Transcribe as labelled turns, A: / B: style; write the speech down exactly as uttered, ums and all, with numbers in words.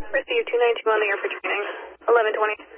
A: Receive two nine two on the air for training. eleven twenty.